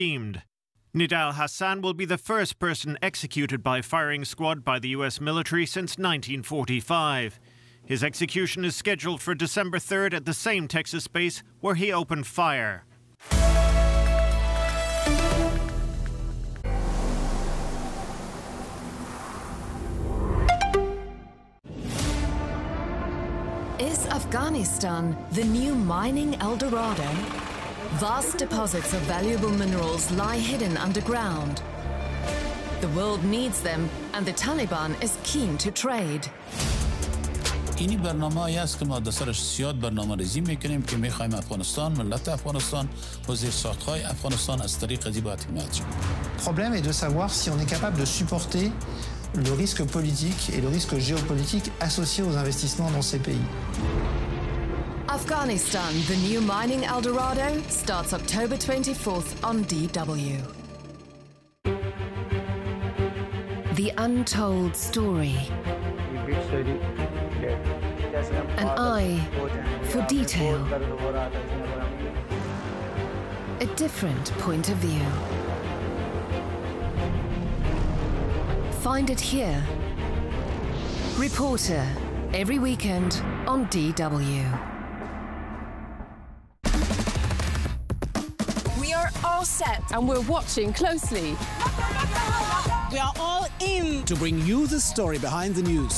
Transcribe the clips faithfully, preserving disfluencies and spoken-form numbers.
Deemed. Nidal Hassan will be the first person executed by firing squad by the U S military since nineteen forty-five. His execution is scheduled for December third at the same Texas base where he opened fire. Is Afghanistan the new mining El Dorado? Vast deposits of valuable minerals lie hidden underground. The world needs them, and the Taliban is keen to trade. اینی برنامه‌ای است که ما در سرش زیاد برنامه‌ریزی می‌کنیم که می‌خوایم افغانستان، ملت افغانستان و زیرساخت‌های افغانستان از طریق از این باید حمایت شود. Le problème est de savoir si on est capable de supporter le risque politique et le risque géopolitique associé aux investissements dans ces pays. Afghanistan, the new mining El Dorado, starts October twenty-fourth on D W. The untold story. An eye for detail. A different point of view. Find it here. Reporter, every weekend on D W. We are all set and we're watching closely. We are all in to bring you the story behind the news.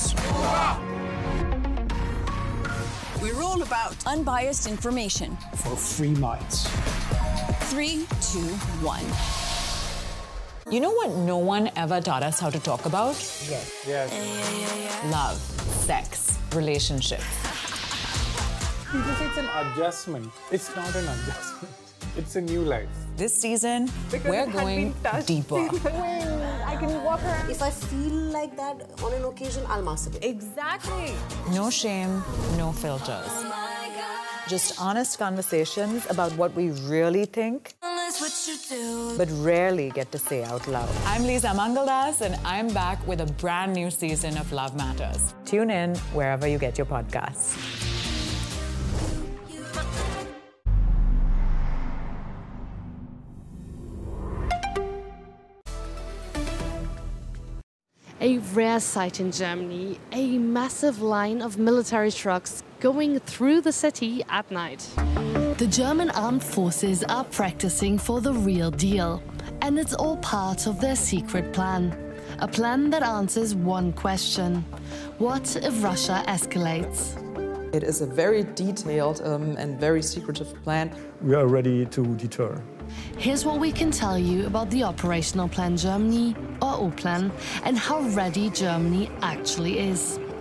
We're all about unbiased information. For free minds. Three, two, one. You know what no one ever taught us how to talk about? Yes. Yes. Love, sex, relationships. People say it's an adjustment. It's not an adjustment. It's a new life. This season, because we're going deeper. I can walk around. If I feel like that on an occasion, I'll masturbate. Exactly. No shame, no filters. Just honest conversations about what we really think, but rarely get to say out loud. I'm Lisa Mangaldas, and I'm back with a brand new season of Love Matters. Tune in wherever you get your podcasts. A rare sight in Germany, a massive line of military trucks going through the city at night. The German armed forces are practicing for the real deal, and it's all part of their secret plan. A plan that answers one question: what if Russia escalates? It is a very detailed um, and very secretive plan. We are ready to deter. Here's what we can tell you about the Operational Plan Germany, or O-Plan, and how ready Germany actually is.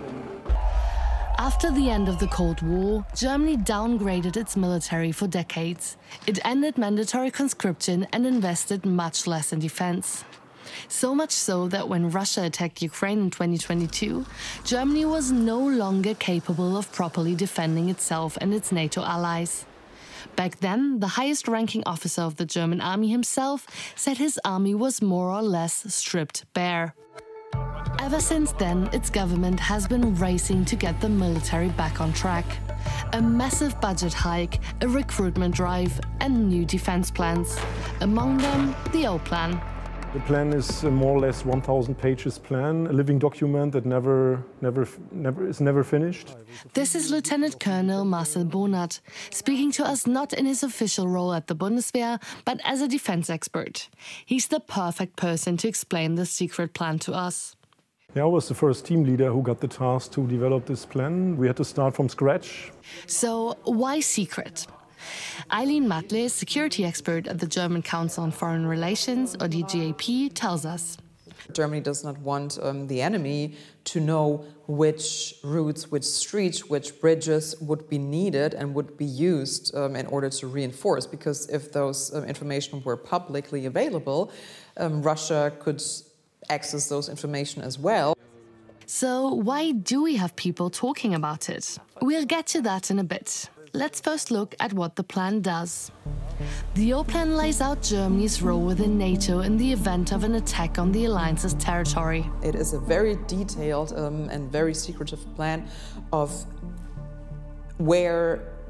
After the end of the Cold War, Germany downgraded its military for decades. It ended mandatory conscription and invested much less in defense. So much so that when Russia attacked Ukraine in twenty twenty-two, Germany was no longer capable of properly defending itself and its NATO allies. Back then, the highest-ranking officer of the German army himself said his army was more or less stripped bare. Ever since then, its government has been racing to get the military back on track. A massive budget hike, a recruitment drive, and new defense plans. Among them, the O-Plan. The plan is a more or less one thousand pages plan, a living document that never, never, never is never finished. This is Lieutenant Colonel Marcel Bonat, speaking to us not in his official role at the Bundeswehr, but as a defense expert. He's the perfect person to explain the secret plan to us. Yeah, I was the first team leader who got the task to develop this plan. We had to start from scratch. So, why secret? Eileen Matle, security expert at the German Council on Foreign Relations, or D G A P, tells us. Germany does not want um, the enemy to know which routes, which streets, which bridges would be needed and would be used um, in order to reinforce, because if those um, information were publicly available, um, Russia could access those information as well. So why do we have people talking about it? We'll get to that in a bit. Let's first look at what the plan does. The O-Plan lays out Germany's role within NATO in the event of an attack on the alliance's territory. It is a very detailed um, and very secretive plan of where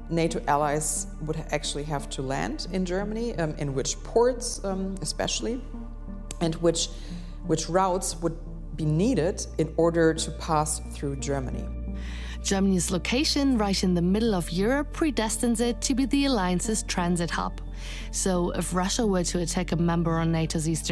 NATO allies would actually have to land in Germany, um, in which ports um, especially, and which, which routes would be needed in order to pass through Germany. Germany's location right in the middle of Europe predestines it to be the alliance's transit hub. So if Russia were to attack a member on NATO's eastern